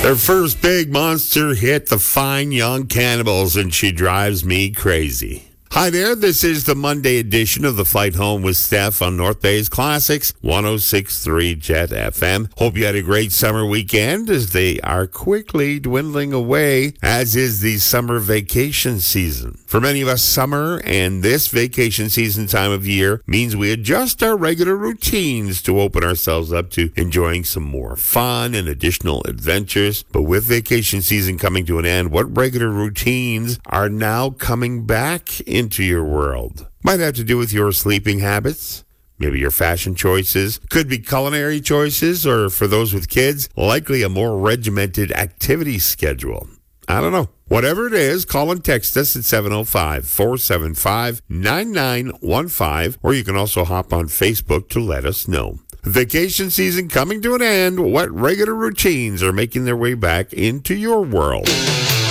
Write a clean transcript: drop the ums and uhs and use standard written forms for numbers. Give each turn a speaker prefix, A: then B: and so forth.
A: Their first big monster hit, the Fine Young Cannibals, and She Drives Me Crazy. Hi there, this is the Monday edition of The Flight Home with Steph on North Bay's Classics, 106.3 Jet FM. Hope you had a great summer weekend as they are quickly dwindling away, as is the summer vacation season. For many of us, summer and this vacation season time of year means we adjust our regular routines to open ourselves up to enjoying some more fun and additional adventures. But with vacation season coming to an end, what regular routines are now coming back into your world? Might have to do with your sleeping habits, maybe your fashion choices, could be culinary choices, or for those with kids, likely a more regimented activity schedule. I don't know. Whatever it is, call and text us at 705-475-9915, or you can also hop on Facebook to let us know. Vacation season coming to an end. What regular routines are making their way back into your world?